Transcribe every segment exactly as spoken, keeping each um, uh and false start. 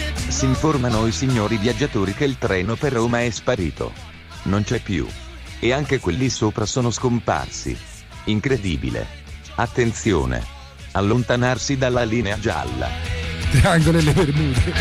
Si informano i signori viaggiatori che il treno per Roma è sparito. Non c'è più. E anche quelli sopra sono scomparsi. Incredibile. Attenzione. Allontanarsi dalla linea gialla. Triangolo e le Bermude.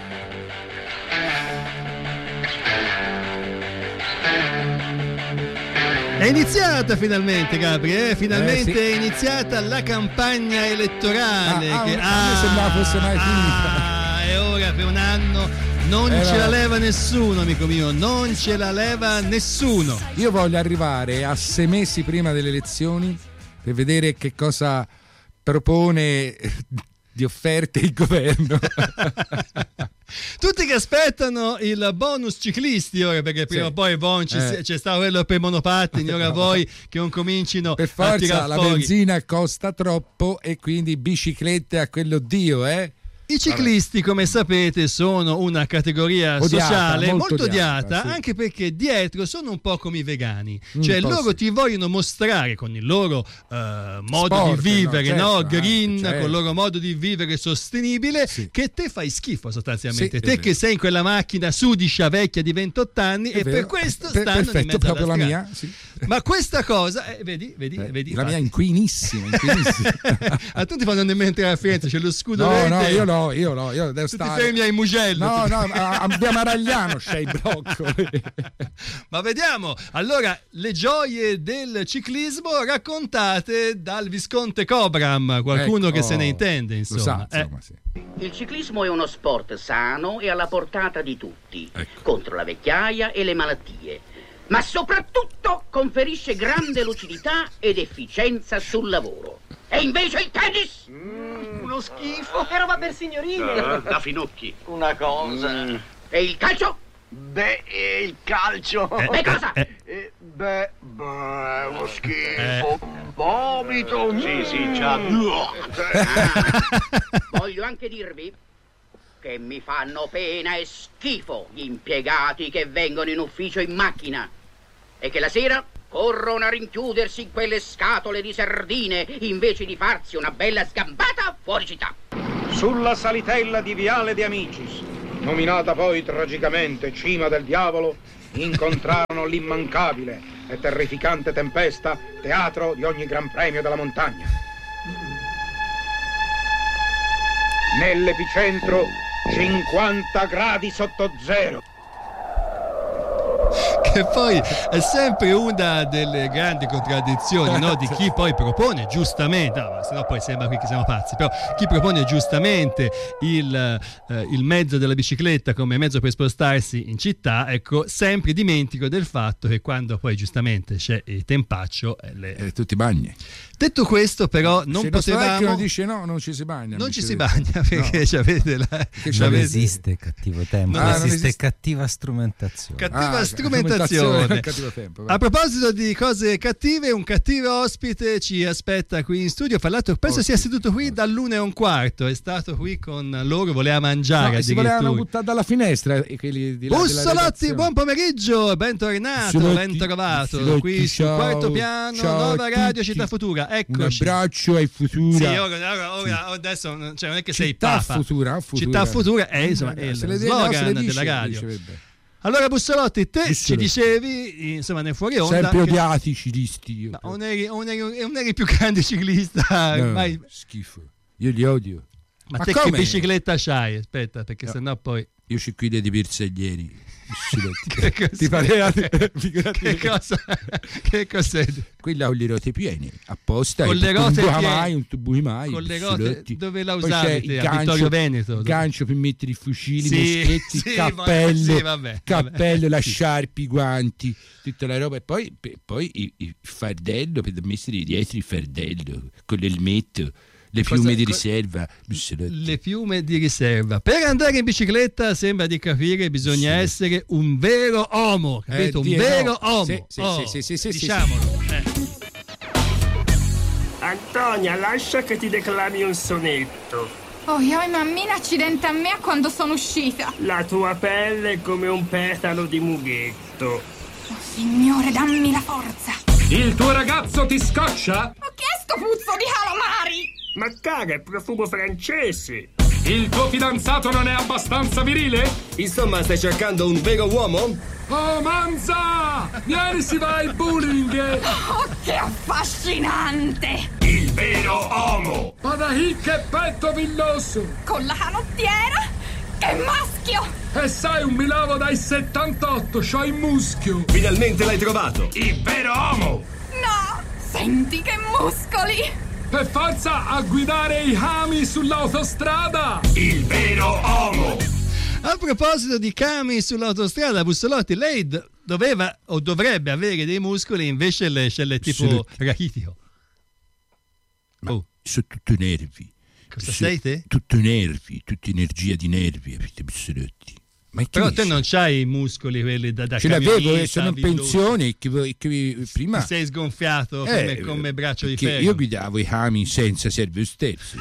È iniziata finalmente, Gabri, eh? Finalmente Eh, sì. è iniziata la campagna elettorale. Ah, ah, che, un- a me sembrava fosse mai ah, e ora per un anno non Eh, ce no. la leva nessuno, amico mio, non ce la leva nessuno. Io voglio arrivare a sei mesi prima delle elezioni per vedere che cosa propone di offerte il governo. Tutti che aspettano il bonus ciclisti ora, perché prima o Sì. poi bon, c'è, Eh. c'è stato quello per i monopattini, ora voi che non comincino Per a forza tirar la fuori. benzina costa troppo e quindi biciclette a quello Dio, eh? I ciclisti, come sapete, sono una categoria Odiata, sociale molto, molto odiata, odiata, sì. anche perché dietro sono un po' come i vegani, Un cioè po' loro sì. ti vogliono mostrare con il loro eh, modo Sport, di vivere, no? no? Certo, green, anche, certo. con il loro modo di vivere sostenibile, Sì. che te fai schifo sostanzialmente. Sì, è te vero. che sei in quella macchina sudicia vecchia di ventotto anni È e vero. per questo Per- stanno perfetto, in mezzo proprio alla la strada. mia, sì. Ma questa cosa, eh, vedi, vedi, Eh, vedi, la mia è infatti. inquinissima, inquinissima. A tutti fanno nemmeno entrare a Firenze, c'è lo scudo No, verde. no, io no, io no, io devo Tu ti stare. fermi ai Mugello. No, tu- no, a- a via Maragliano c'è il blocco. Ma vediamo, allora, le gioie del ciclismo raccontate dal Visconte Cobram, qualcuno Ecco, che se ne intende, Lo insomma. sa, Eh, insomma, sì. Il ciclismo è uno sport sano e alla portata di tutti, Ecco. contro la vecchiaia e le malattie, ma soprattutto conferisce grande lucidità ed efficienza sul lavoro. E invece il tennis? Uno schifo. È roba per signorine. Da finocchi. Una cosa. E il calcio? Beh, e il calcio. Beh, cosa? eh, Eh, beh, beh, uno Eh. schifo. Vomito. Sì, sì, c'ha. Voglio anche dirvi che mi fanno pena e schifo gli impiegati che vengono in ufficio in macchina e che la sera corrono a rinchiudersi in quelle scatole di sardine invece di farsi una bella sgambata fuori città. Sulla salitella di Viale de Amicis, nominata poi tragicamente Cima del Diavolo, incontrarono l'immancabile e terrificante tempesta, teatro di ogni gran premio della montagna. Nell'epicentro cinquanta gradi sotto zero. che poi è sempre una delle grandi contraddizioni, no? Di chi poi propone giustamente, no, ma sennò poi sembra qui che siamo pazzi, però chi propone giustamente il, eh, il mezzo della bicicletta come mezzo per spostarsi in città, ecco, sempre dimentico del fatto che quando poi giustamente c'è il tempaccio eh, le... Eh, tutti bagni. Detto questo, però non Se il nostro vecchio potevamo, dice no, non ci si bagna. non ci si bicicletta. bagna perché No. c'avete la Che c'avete- Non esiste cattivo tempo, Ah, non esiste, esiste. cattiva strumentazione. cattiva Ah, strumentazione. cattivo tempo, vai. A proposito di cose cattive, un cattivo ospite ci aspetta qui in studio. Fra l'altro penso sia seduto qui dall'una e un quarto, è stato qui con loro, voleva mangiare No, si volevano addirittura. buttare dalla finestra e quelli di là della Bussolotti, redazione. buon pomeriggio, bentornato, Bussolotti, ben trovato Bussolotti, qui sul ciao, quarto piano, ciao a Nova Radio tutti. Città Futura. Un Eccoci. abbraccio ai Futura. Sì, ora, ora, ora adesso non- cioè, non è che sei Città papa. Futura, Futura. Città Futura è insomma Eh, il se le dice, no, se le slogan dice, della le radio. dicerebbe. Allora Bussolotti, te Bussolotti. ci dicevi insomma nel fuori onda Sempre che- odiati i ciclisti. Io. Ma non eri, non eri- non eri il più grande ciclista No, mai. schifo. Io li odio. Ma, Ma te come? che bicicletta c'hai? Aspetta, perché No. sennò poi Io ci guido di Bersaglieri. che cos'è? Ti pareva? Figurati. che cosa che cos'è? Quella con le rote piene, apposta. Con e le tu rote un tubo piene. mai, un tubo mai. Con le Bussolotti. rote dove la Poi usavi c'è te? il A gancio- Vittorio Veneto? il gancio per mettere i fucili, Sì, i moschetti, sì, il cappello, sì, vabbè, cappello, vabbè. la sciarpa, i guanti, tutta la roba. E poi, pe- poi il, il fardello per mettere dietro il fardello con l'elmetto, le Cosa- piume di co- riserva. Bussolotti. Le piume di riserva. Per andare in bicicletta sembra di capire bisogna Sì. essere un vero uomo, capito? Eh, un Dio, vero no. uomo. Sì, sì, Oh, sì, sì, sì, sì, diciamolo. eh. Antonia, lascia che ti declami un sonetto. Oh, io mammina accidente a me a quando sono uscita. La tua pelle è come un petalo di mughetto. Oh, signore, dammi la forza. Il tuo ragazzo ti scoccia? Ma che è sto puzzo di calamari? Ma cara, è profumo francese. Il tuo fidanzato non è abbastanza virile? Insomma, stai cercando un vero uomo? Oh, Manza! Vieni, si va il bullying! Oh, che affascinante! Il vero uomo! Panahi, che petto villoso! Con la canottiera? Che maschio! E sai, un mi lavo dai settantotto, c'ho il muschio! Finalmente l'hai trovato! Il vero uomo! No! Senti che muscoli! Per forza a guidare i Hami sull'autostrada! Il vero uomo! A proposito di cami sull'autostrada, Bussolotti, lei d- doveva o dovrebbe avere dei muscoli, invece le scelle tipo rachitio. Ma oh. Sono tutto nervi. Cosa sei te? Tutto nervi, tutta energia di nervi, capite, Bussolotti. Ma però dice? Te non c'hai i muscoli quelli da, da ce l'avevo e sono in pensione che, che prima ti sei sgonfiato come, eh, come braccio di che ferro. Io guidavo i camion senza servo stesso,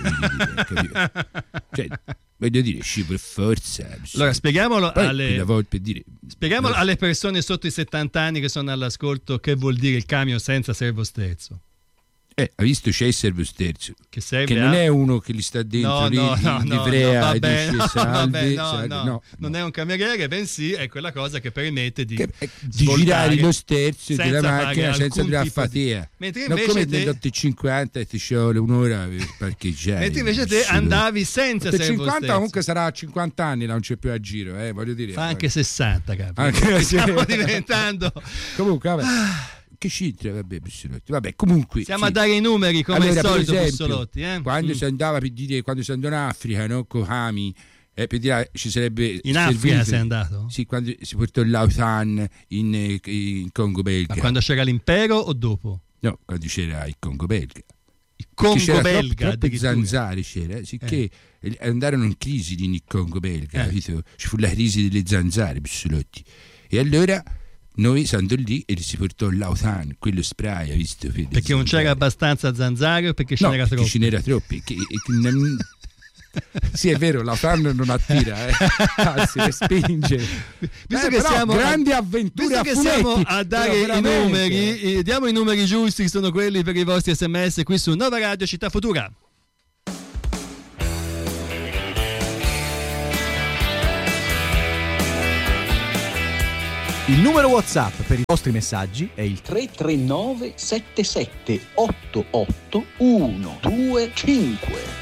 cioè, voglio dire, sci per forza. Allora spieghiamolo, poi, alle, per dire, spieghiamolo alle persone sotto i settanta anni che sono all'ascolto che vuol dire il camion senza servo sterzo. Eh, hai visto, c'è il servo sterzo che, serve che non a... è uno che li sta dentro no, lì no, no, in no, livrea no, e vabbè, dice no, salve, vabbè, no, salve. No, no, non no. è un cameriere, bensì è quella cosa che permette di, che, eh, di girare lo sterzo della macchina senza tirare fatica. Mentre non invece come te... nell'otto e cinquanta ti ci vuole un'ora per parcheggiare. Mentre invece te andavi senza servo cinquanta sterzo. Comunque sarà a cinquanta anni, non c'è più a giro, eh, voglio dire. Fa anche sessanta, capo. Anche stiamo diventando. Comunque, vabbè. Che c'entra, vabbè, Bussolotti. Vabbè, comunque siamo sì. a dare i numeri come allora, al solito, esempio, Bussolotti, eh? quando mm. si andava per dire, quando si andava in Africa, no, con Hami, eh, per dire ci sarebbe in Africa sei andato? Sì, quando si portò l'Autan in, in Congo belga. Ma quando c'era l'impero o dopo? No, quando c'era il Congo belga. Il Congo c'era belga, troppe zanzare c'era, sicché eh. andarono in crisi lì nel Congo belga, eh. Ci fu la crisi delle zanzare, Bussolotti. E allora noi stando lì e si portò l'Autan, quello spray, hai visto? Per perché non c'era abbastanza zanzare o perché ce no, n'era troppo? ce n'era troppi. Che, che non... sì, è vero, l'Autan non attira, eh. Anzi, spinge. Visto eh, che siamo grandi avventure visto a che fumetti, siamo a dare i numeri, eh, diamo i numeri giusti, sono quelli per i vostri sms qui su Nova Radio Città Futura. Il numero WhatsApp per i vostri messaggi è il tre tre nove sette sette otto otto uno due cinque.